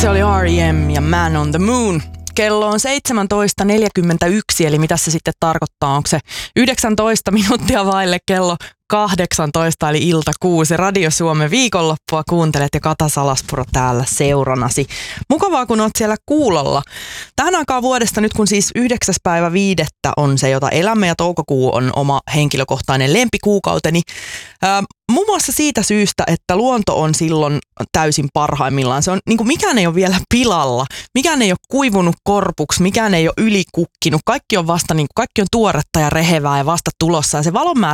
Se oli R.E.M. ja Man on the Moon. Kello on 17.41, eli mitä se sitten tarkoittaa? Onko se 19 minuuttia vaille kello 18, eli ilta 6. Radio Suomen viikonloppua kuuntelet ja Kata Salaspuro täällä seuranasi. Mukavaa, kun oot siellä kuulolla. Tähän aikaan vuodesta nyt, kun siis 9.5. on se, jota elämme, ja toukokuu on oma henkilökohtainen lempikuukauteni. Muun muassa siitä syystä, että luonto on silloin täysin parhaimmillaan. Se on, niin kuin mikään ei ole vielä pilalla, mikään ei ole kuivunut korpuksi, mikään ei ole ylikukkinut. Kaikki on vasta, niin kuin, kaikki on tuoretta ja rehevää ja vasta tulossa. Ja se valon määrä